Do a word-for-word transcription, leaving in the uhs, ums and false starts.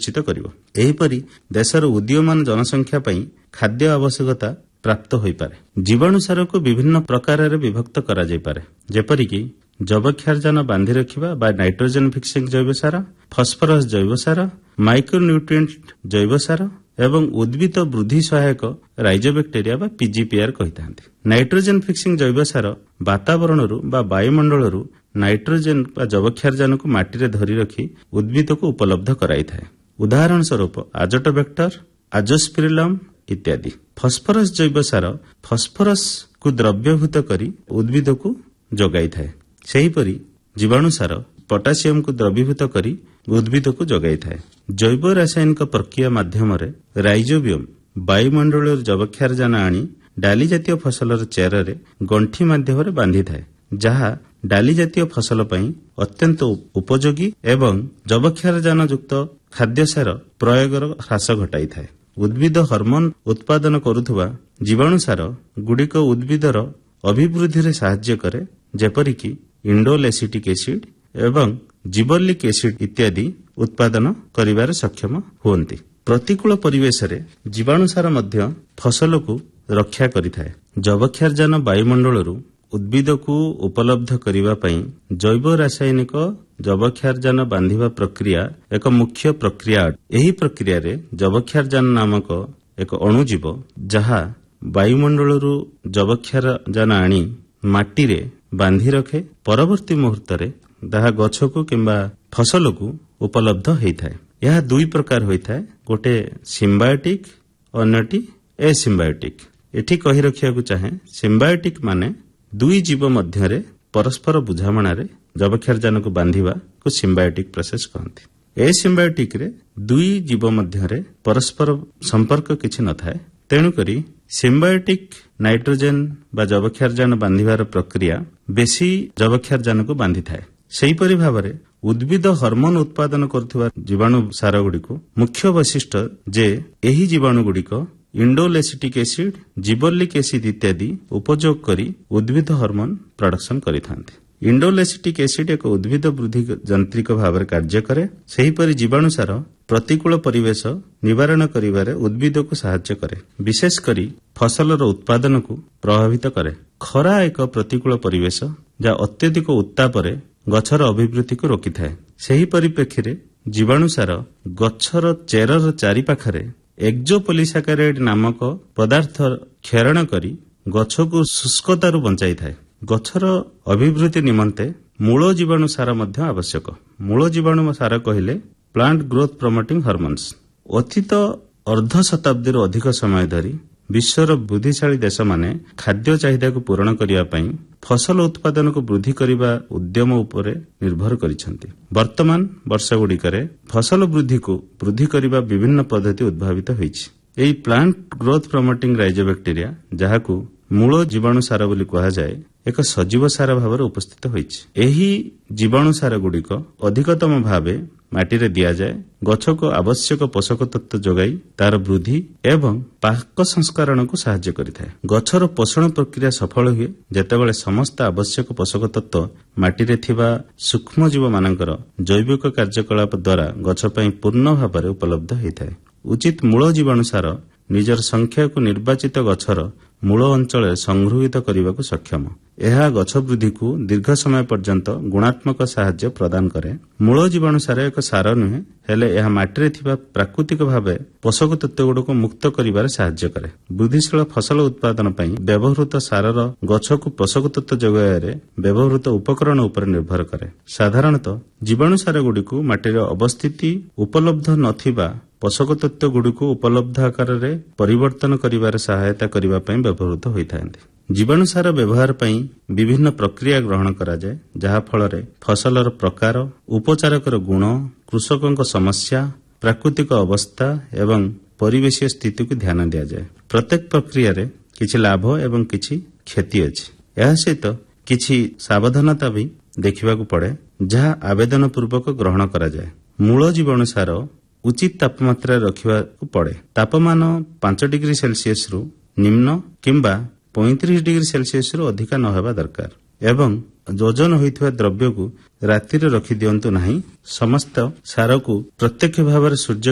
ସୁନିଶ୍ଚିତ କରିବ। ଏହିପରି ଦେଶର ଉଦୀୟମାନ ଜନସଂଖ୍ୟା ପାଇଁ ଖାଦ୍ୟ ଆବଶ୍ୟକତା ପ୍ରାପ୍ତ ହୋଇପାରେ। ଜୀବାଣୁ ସାରକୁ ବିଭିନ୍ନ ପ୍ରକାରରେ ବିଭକ୍ତ କରାଯାଇପାରେ, ଯେପରିକି ଯବକ୍ଷାରଜାନ ବାନ୍ଧି ରଖିବା ବା ନାଇଟ୍ରୋଜେନ ଫିକ୍ସିଂ ଜୈବ ସାର, ଫସ୍ଫରସ୍ ଜୈବ ସାର, ମାଇକ୍ରୋନ୍ୟୁଟ୍ରିଏଣ୍ଟ ଜୈବ ସାର ଏବଂ ଉଦ୍ଭିଦ ବୃଦ୍ଧି ସହାୟକ ରାଇଜୋବ୍ୟାକ୍ଟେରିଆ ବା ପିଜିପିଆର କହିଥାନ୍ତି। ନାଇଟ୍ରୋଜେନ ଫିକ୍ସିଂ ଜୈବ ସାର ବାତାବରଣରୁ ବା ବାୟୁମଣ୍ଡଳରୁ ନାଇଟ୍ରୋଜେନ ବା ଯବକ୍ଷାରଜାନକୁ ମାଟିରେ ଧରି ରଖି ଉଦ୍ଭିଦକୁ ଉପଲବ୍ଧ କରାଇଥାଏ। ଉଦାହରଣ ସ୍ୱରୂପ ଆଜୋଟୋବ୍ୟାକ୍ଟର, ଆଜୋସ୍ପିରିଲମ୍ ଇତ୍ୟାଦି। ଫସ୍ଫରସ୍ ଜୈବ ସାର ଫସ୍ଫରସ୍କୁ ଦ୍ରବ୍ୟଭୂତ କରି ଉଦ୍ଭିଦକୁ ଯୋଗାଇଥାଏ। ସେହିପରି ଜୀବାଣୁ ସାର ପଟାସିୟମକୁ ଦ୍ରବୀଭୂତ କରି ଉଦ୍ଭିଦକୁ ଯୋଗାଇଥାଏ। ଜୈବ ରାସାୟନିକ ପ୍ରକ୍ରିୟା ମାଧ୍ୟମରେ ରାଇଜୋବିୟମ୍ ବାୟୁମଣ୍ଡଳରୁ ଯବକ୍ଷାରଜାନ ଆଣି ଡାଲି ଜାତୀୟ ଫସଲର ଚେରରେ ଗଣ୍ଠି ମାଧ୍ୟମରେ ବାନ୍ଧିଥାଏ, ଯାହା ଡାଲି ଜାତୀୟ ଫସଲ ପାଇଁ ଅତ୍ୟନ୍ତ ଉପଯୋଗୀ ଏବଂ ଯବକ୍ଷାରଜାନ ଯୁକ୍ତ ଖାଦ୍ୟସାର ପ୍ରୟୋଗର ହ୍ରାସ ଘଟାଇଥାଏ। ଉଦ୍ଭିଦ ହର୍ମୋନ ଉତ୍ପାଦନ କରୁଥିବା ଜୀବାଣୁ ସାର ଗୁଡ଼ିକ ଉଦ୍ଭିଦର ଅଭିବୃଦ୍ଧିରେ ସାହାଯ୍ୟ କରେ, ଯେପରିକି ଇଣ୍ଡୋଲ୍ ଏସିଟିକ୍ ଏସିଡ୍ ଏବଂ ଜିବର୍ଲିକ୍ ଏସିଡ୍ ଇତ୍ୟାଦି ଉତ୍ପାଦନ କରିବାରେ ସକ୍ଷମ ହୁଅନ୍ତି। ପ୍ରତିକୂଳ ପରିବେଶରେ ଜୀବାଣୁ ସାର ମଧ୍ୟ ଫସଲକୁ ରକ୍ଷା କରିଥାଏ। ଯବକ୍ଷାରଜାନ ବାୟୁମଣ୍ଡଳରୁ ଉଦ୍ଭିଦକୁ ଉପଲବ୍ଧ କରିବା ପାଇଁ ଜୈବ ରାସାୟନିକ ଯବକ୍ଷାରଜାନ ବାନ୍ଧିବା ପ୍ରକ୍ରିୟା ଏକ ମୁଖ୍ୟ ପ୍ରକ୍ରିୟା ଅଟେ। ଏହି ପ୍ରକ୍ରିୟାରେ ଯବକ୍ଷାରଜାନ ନାମକ ଏକ ଅଣୁଜୀବ, ଯାହା ବାୟୁମଣ୍ଡଳରୁ ଯବକ୍ଷାରଜାନ ଆଣି ମାଟିରେ ବାନ୍ଧି ରଖେ, ପରବର୍ତ୍ତୀ ମୁହୂର୍ତ୍ତରେ ତାହା ଗଛକୁ କିମ୍ବା ଫସଲକୁ ଉପଲବ୍ଧ ହୋଇଥାଏ। ଏହା ଦୁଇ ପ୍ରକାର ହୋଇଥାଏ, ଗୋଟିଏ ସିମ୍ବାୟୋଟିକ୍, ଅନ୍ୟଟି ଏସିମ୍ବାୟୋଟିକ୍। ଏଠି କହି ରଖିବାକୁ ଚାହେଁ, ସିମ୍ବାୟୋଟିକ୍ ମାନେ ଦୁଇ ଜୀବ ମଧ୍ୟରେ ପରସ୍ପର ବୁଝାମଣାରେ ଯବକ୍ଷାରଜାନକୁ ବାନ୍ଧିବାକୁ ସିମ୍ବାୟୋଟିକ୍ ପ୍ରୋସେସ୍ କହନ୍ତି। ଏସିମ୍ବାୟୋଟିକ୍ରେ ଦୁଇ ଜୀବ ମଧ୍ୟରେ ପରସ୍ପର ସମ୍ପର୍କ କିଛି ନଥାଏ, ତେଣୁକରି ସିମ୍ବାୟୋଟିକ୍ ନାଇଟ୍ରୋଜେନ ବା ଯବକ୍ଷାରଜାନ ବାନ୍ଧିବାର ପ୍ରକ୍ରିୟା ବେଶୀ ଯବକ୍ଷାରଜାନକୁ ବାନ୍ଧିଥାଏ। ସେହିପରି ଭାବରେ ଉଦ୍ଭିଦ ହର୍ମୋନ ଉତ୍ପାଦନ କରୁଥିବା ଜୀବାଣୁ ସାରଗୁଡ଼ିକୁ ମୁଖ୍ୟ ବୈଶିଷ୍ଟ୍ୟ ଯେ ଏହି ଜୀବାଣୁଗୁଡ଼ିକ ଇଣ୍ଡୋଲ୍ ଏସିଟିକ୍ ଏସିଡ୍, ଜିବର୍ଲିକ୍ ଏସିଡ୍ ଇତ୍ୟାଦି ଉପଯୋଗ କରି ଉଦ୍ଭିଦ ହର୍ମୋନ ପ୍ରଡକ୍ସନ କରିଥାନ୍ତି। ଇଣ୍ଡୋଲ୍ ଏସିଟିକ୍ ଏସିଡ୍ ଏକ ଉଦ୍ଭିଦ ବୃଦ୍ଧି ଯାନ୍ତ୍ରିକ ଭାବରେ କାର୍ଯ୍ୟ କରେ। ସେହିପରି ଜୀବାଣୁ ସାର ପ୍ରତିକୂଳ ପରିବେଶ ନିବାରଣ କରିବାରେ ଉଦ୍ଭିଦକୁ ସାହାଯ୍ୟ କରେ, ବିଶେଷ କରି ଫସଲର ଉତ୍ପାଦନକୁ ପ୍ରଭାବିତ କରେ। ଖରା ଏକ ପ୍ରତିକୂଳ ପରିବେଶ, ଯାହା ଅତ୍ୟଧିକ ଉତ୍ତାପରେ ଗଛର ଅଭିବୃଦ୍ଧିକୁ ରୋକିଥାଏ। ସେହି ପରିପ୍ରେକ୍ଷୀରେ ଜୀବାଣୁ ସାର ଗଛର ଚେରର ଚାରିପାଖରେ ଏକ୍ଜୋପଲିସାକାରାଇଡ୍ ନାମକ ପଦାର୍ଥ କ୍ଷରଣ କରି ଗଛକୁ ଶୁଷ୍କତାରୁ ବଞ୍ଚାଇଥାଏ। ଗଛର ଅଭିବୃଦ୍ଧି ନିମନ୍ତେ ମୂଳ ଜୀବାଣୁ ସାର ମଧ୍ୟ ଆବଶ୍ୟକ। ମୂଳ ଜୀବାଣୁ ସାର କହିଲେ ପ୍ଲାଣ୍ଟ ଗ୍ରୋଥ ପ୍ରମୋଟିଂ ହର୍ମୋନ୍ସ। ଅତୀତ ଅର୍ଦ୍ଧ ଶତାବ୍ଦୀରୁ ଅଧିକ ସମୟ ଧରି ବିଶ୍ୱର ବୃଦ୍ଧିଶାଳୀ ଦେଶମାନେ ଖାଦ୍ୟ ଚାହିଦାକୁ ପୂରଣ କରିବା ପାଇଁ ଫସଲ ଉତ୍ପାଦନକୁ ବୃଦ୍ଧି କରିବା ଉଦ୍ୟମ ଉପରେ ନିର୍ଭର କରିଛନ୍ତି। ବର୍ତ୍ତମାନ ବର୍ଷଗୁଡ଼ିକରେ ଫସଲ ବୃଦ୍ଧିକୁ ବୃଦ୍ଧି କରିବା ବିଭିନ୍ନ ପଦ୍ଧତି ଉଦ୍ଭାବିତ ହୋଇଛି। ଏହି ପ୍ଲାଣ୍ଟ ଗ୍ରୋଥ ପ୍ରମୋଟିଂ ରାଇଜୋବ୍ୟାକ୍ଟେରିଆ, ଯାହାକୁ ମୂଳ ଜୀବାଣୁ ସାର ବୋଲି କୁହାଯାଏ, ଏକ ସଜୀବ ସାର ଭାବରେ ଉପସ୍ଥିତ ହୋଇଛି। ଏହି ଜୀବାଣୁ ସାର ଗୁଡ଼ିକ ଅଧିକତମ ଭାବେ ମାଟିରେ ଦିଆଯାଏ, ଗଛକୁ ଆବଶ୍ୟକ ପୋଷକ ତତ୍ତ୍ୱ ଯୋଗାଇ ତାର ବୃଦ୍ଧି ଏବଂ ପାକ ସଂସ୍କରଣକୁ ସାହାଯ୍ୟ କରିଥାଏ। ଗଛର ପୋଷଣ ପ୍ରକ୍ରିୟା ସଫଳ ହୁଏ ଯେତେବେଳେ ସମସ୍ତ ଆବଶ୍ୟକ ପୋଷକ ତତ୍ତ୍ୱ ମାଟିରେ ଥିବା ସୂକ୍ଷ୍ମଜୀବମାନଙ୍କର ଜୈବିକ କାର୍ଯ୍ୟକଳାପ ଦ୍ୱାରା ଗଛ ପାଇଁ ପୂର୍ଣ୍ଣ ଭାବରେ ଉପଲବ୍ଧ ହୋଇଥାଏ। ଉଚିତ ମୂଳ ଜୀବାଣୁ ସାର ନିଜର ସଂଖ୍ୟାକୁ ନିର୍ବାଚିତ ଗଛର ମୂଳ ଅଞ୍ଚଳରେ ସଂଗୃହୀତ କରିବାକୁ ସକ୍ଷମ। ଏହା ଗଛ ବୃଦ୍ଧିକୁ ଦୀର୍ଘ ସମୟ ପର୍ଯ୍ୟନ୍ତ ଗୁଣାତ୍ମକ ସାହାଯ୍ୟ ପ୍ରଦାନ କରେ। ମୂଳ ଜୀବାଣୁ ସାର ଏକ ସାର ନୁହେଁ, ହେଲେ ଏହା ମାଟିରେ ଥିବା ପ୍ରାକୃତିକ ଭାବେ ପୋଷକ ତତ୍ତ୍ୱଗୁଡ଼ିକୁ ମୁକ୍ତ କରିବାରେ ସାହାଯ୍ୟ କରେ। ବୃଦ୍ଧିଶୀଳ ଫସଲ ଉତ୍ପାଦନ ପାଇଁ ବ୍ୟବହୃତ ସାରର ଗଛକୁ ପୋଷକ ତତ୍ତ୍ୱ ଯୋଗାଇବାରେ ବ୍ୟବହୃତ ଉପକରଣ ଉପରେ ନିର୍ଭର କରେ। ସାଧାରଣତଃ ଜୀବାଣୁ ସାରଗୁଡ଼ିକୁ ମାଟିର ଅବସ୍ଥିତି ଉପଲବ୍ଧ ନଥିବା ପୋଷକ ତତ୍ତ୍ୱଗୁଡ଼ିକୁ ଉପଲବ୍ଧ ଆକାରରେ ପରିବର୍ତ୍ତନ କରିବାରେ ସହାୟତା କରିବା ପାଇଁ ବ୍ୟବହୃତ ହୋଇଥାନ୍ତି। ଜୀବାଣୁ ସାର ବ୍ୟବହାର ପାଇଁ ବିଭିନ୍ନ ପ୍ରକ୍ରିୟା ଗ୍ରହଣ କରାଯାଏ, ଯାହାଫଳରେ ଫସଲର ପ୍ରକାର, ଉପଚାରକର ଗୁଣ, କୃଷକଙ୍କ ସମସ୍ୟା, ପ୍ରାକୃତିକ ଅବସ୍ଥା ଏବଂ ପରିବେଶୀୟ ସ୍ଥିତିକୁ ଧ୍ୟାନ ଦିଆଯାଏ। ପ୍ରତ୍ୟେକ ପ୍ରକ୍ରିୟାରେ କିଛି ଲାଭ ଏବଂ କିଛି କ୍ଷତି ଅଛି। ଏହା ସହିତ କିଛି ସାବଧାନତା ବି ଦେଖିବାକୁ ପଡ଼େ, ଯାହା ଆବେଦନ ପୂର୍ବକ ଗ୍ରହଣ କରାଯାଏ। ମୂଳ ଜୀବାଣୁ ସାର ଉଚିତ ତାପମାତ୍ରାରେ ରଖିବାକୁ ପଡ଼େ। ତାପମାନ ପାଞ୍ଚ ଡିଗ୍ରୀ ସେଲସିୟସରୁ ନିମ୍ନ କିମ୍ବା ପଇଁତିରିଶ ଡିଗ୍ରୀ ସେଲସିୟସରୁ ଅଧିକା ନ ହେବା ଦରକାର ଏବଂ ଓଜନ ହୋଇଥିବା ଦ୍ରବ୍ୟକୁ ରାତିରେ ରଖିଦିଅନ୍ତୁ ନାହିଁ। ସମସ୍ତ ସାରକୁ ପ୍ରତ୍ୟକ୍ଷ ଭାବରେ ସୂର୍ଯ୍ୟ